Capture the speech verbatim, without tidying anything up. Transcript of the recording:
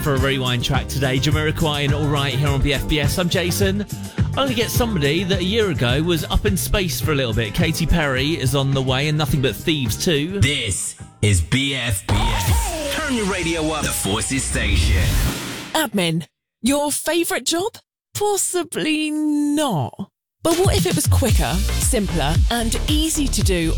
for a rewind track today. Jamiroquai and All Right here on B F B S. I'm Jason. I'm going to get somebody that a year ago was up in space for a little bit. Katy Perry is on the way and Nothing But Thieves too. This is B F B S. Turn your radio up. The Forces Station. Admin. Your favourite job? Possibly not. But what if it was quicker, simpler and easy to do